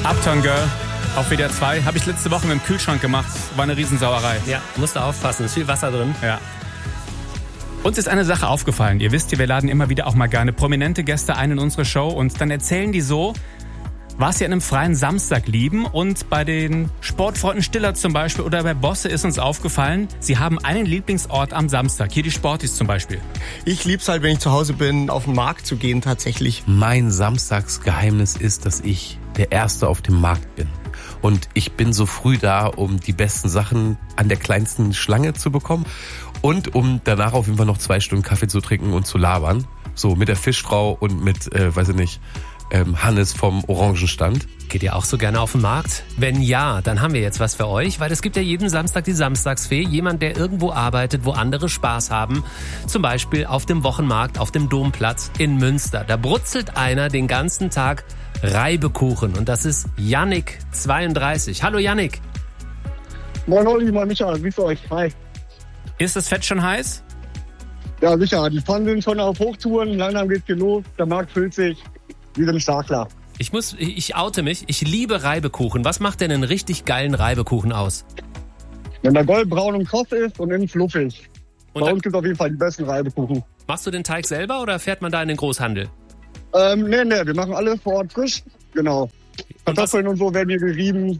Uptown Girl auf WDR 2. Habe ich letzte Woche mit dem Kühlschrank gemacht. War eine Riesensauerei. Ja, musst du aufpassen. Ist viel Wasser drin. Ja. Uns ist eine Sache aufgefallen. Ihr wisst ja, wir laden immer wieder auch mal gerne prominente Gäste ein in unsere Show und dann erzählen die so, was sie an einem freien Samstag lieben. Und bei den Sportfreunden Stiller zum Beispiel oder bei Bosse ist uns aufgefallen, sie haben einen Lieblingsort am Samstag. Hier die Sportis zum Beispiel. Ich lieb's halt, wenn ich zu Hause bin, auf den Markt zu gehen tatsächlich. Mein Samstagsgeheimnis ist, dass ich der Erste auf dem Markt bin. Und ich bin so früh da, um die besten Sachen an der kleinsten Schlange zu bekommen und um danach auf jeden Fall noch 2 Stunden Kaffee zu trinken und zu labern. So mit der Fischfrau und mit, Hannes vom Orangenstand. Geht ihr auch so gerne auf den Markt? Wenn ja, dann haben wir jetzt was für euch, weil es gibt ja jeden Samstag die Samstagsfee. Jemand, der irgendwo arbeitet, wo andere Spaß haben. Zum Beispiel auf dem Wochenmarkt, auf dem Domplatz in Münster. Da brutzelt einer den ganzen Tag Reibekuchen. Und das ist Yannick, 32. Hallo Yannick. Moin Olli, moin Micha, grüß euch. Hi. Ist das Fett schon heiß? Ja, sicher. Die Pfannen sind schon auf Hochtouren. Langsam geht's hier los. Der Markt füllt sich. Wir sind Starkler. Ich oute mich. Ich liebe Reibekuchen. Was macht denn einen richtig geilen Reibekuchen aus? Wenn der goldbraun und kross ist und innen fluffig. Und Bei uns gibt's auf jeden Fall die besten Reibekuchen. Machst du den Teig selber oder fährt man da in den Großhandel? Nee, wir machen alles vor Ort frisch. Genau. Kartoffeln und so werden hier gerieben.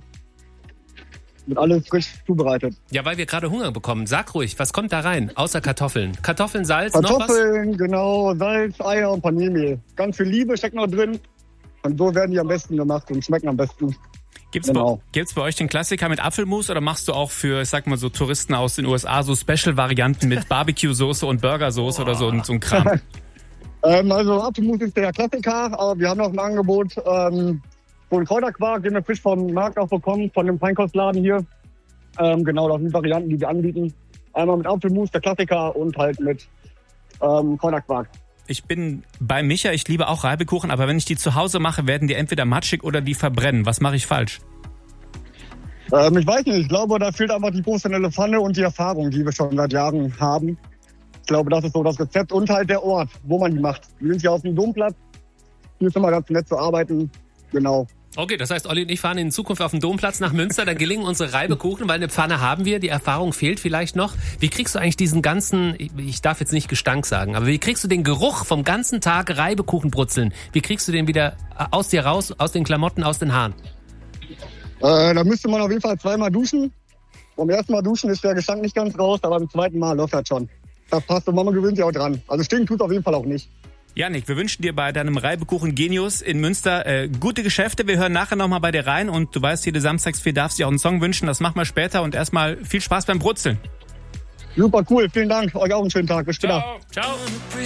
Wird alles frisch zubereitet. Ja, weil wir gerade Hunger bekommen. Sag ruhig, was kommt da rein, außer Kartoffeln? Kartoffeln, Salz, noch was? Kartoffeln, genau, Salz, Eier und Paniermehl. Ganz viel Liebe steckt noch drin. Und so werden die am besten gemacht und schmecken am besten. Gibt's bei euch den Klassiker mit Apfelmus oder machst du auch für, ich sag mal so, Touristen aus den USA so Special-Varianten mit Barbecue-Soße und Burgersoße oder so ein Kram? Also Apfelmus ist der Klassiker, aber wir haben noch ein Angebot, so einen Kräuterquark, den wir frisch vom Markt auch bekommen, von dem Feinkostladen hier. Genau, das sind Varianten, die wir anbieten. Einmal mit Apfelmus, der Klassiker, und halt mit Kräuterquark. Ich bin bei Micha, ich liebe auch Reibekuchen, aber wenn ich die zu Hause mache, werden die entweder matschig oder die verbrennen. Was mache ich falsch? Ich weiß nicht, ich glaube, da fehlt einfach die professionelle Pfanne und die Erfahrung, die wir schon seit Jahren haben. Ich glaube, das ist so das Rezept und halt der Ort, wo man die macht. Wir sind hier auf dem Domplatz, hier ist immer ganz nett zu arbeiten, genau. Okay, das heißt, Olli und ich fahren in Zukunft auf den Domplatz nach Münster, da gelingen unsere Reibekuchen, weil eine Pfanne haben wir, die Erfahrung fehlt vielleicht noch. Wie kriegst du eigentlich diesen ganzen, ich darf jetzt nicht Gestank sagen, aber wie kriegst du den Geruch vom ganzen Tag Reibekuchen brutzeln? Wie kriegst du den wieder aus dir raus, aus den Klamotten, aus den Haaren? Da müsste man auf jeden Fall 2-mal duschen. Beim ersten Mal duschen ist der Gestank nicht ganz raus, aber beim zweiten Mal läuft das schon. Das passt und Mama gewöhnt sich auch dran. Also stinken tut auf jeden Fall auch nicht. Yannick, wir wünschen dir bei deinem Reibekuchen Genius in Münster gute Geschäfte. Wir hören nachher nochmal bei dir rein und du weißt, jede Samstagsfee darfst dir auch einen Song wünschen. Das machen wir später und erstmal viel Spaß beim Brutzeln. Super cool, vielen Dank. Euch auch einen schönen Tag. Bis später. Ciao. Ciao.